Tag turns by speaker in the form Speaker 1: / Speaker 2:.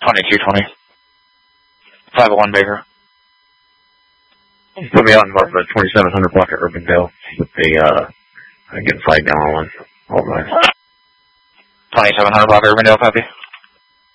Speaker 1: 2220. 501 Baker.
Speaker 2: Put me out in about the 2700 block of Urbandale with the, I get 5 gallon one. All right.
Speaker 1: 2700 block Urbandale, copy.